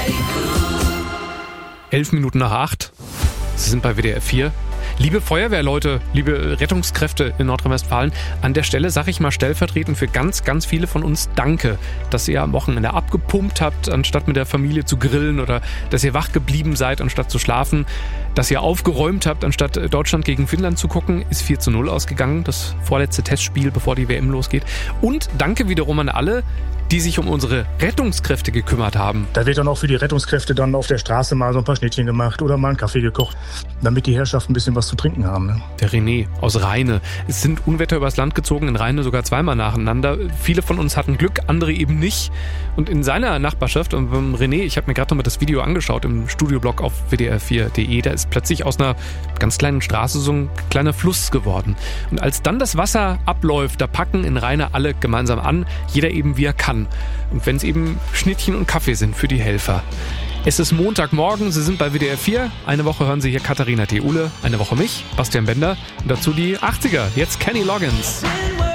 7:11. Sie sind bei WDR 4. Liebe Feuerwehrleute, liebe Rettungskräfte in Nordrhein-Westfalen, an der Stelle sage ich mal stellvertretend für ganz, ganz viele von uns Danke, dass ihr am Wochenende abgepumpt habt, anstatt mit der Familie zu grillen, oder dass ihr wach geblieben seid, anstatt zu schlafen, dass ihr aufgeräumt habt, anstatt Deutschland gegen Finnland zu gucken. Ist 4:0 ausgegangen, das vorletzte Testspiel, bevor die WM losgeht. Und danke wiederum an alle, die sich um unsere Rettungskräfte gekümmert haben. Da wird dann auch für die Rettungskräfte dann auf der Straße mal so ein paar Schnittchen gemacht oder mal einen Kaffee gekocht, damit die Herrschaften ein bisschen was zu trinken haben. Ne? Der René aus Rheine. Es sind Unwetter übers Land gezogen, in Rheine sogar zweimal nacheinander. Viele von uns hatten Glück, andere eben nicht. Und in seiner Nachbarschaft, und beim René, ich habe mir gerade noch mal das Video angeschaut im Studioblog auf wdr4.de, da ist plötzlich aus einer ganz kleinen Straße so ein kleiner Fluss geworden. Und als dann das Wasser abläuft, da packen in Rheine alle gemeinsam an, jeder eben wie er kann. Und wenn es eben Schnittchen und Kaffee sind für die Helfer. Es ist Montagmorgen, Sie sind bei WDR 4. Eine Woche hören Sie hier Katharina Theule, eine Woche mich, Bastian Bender und dazu die 80er. Jetzt Kenny Loggins.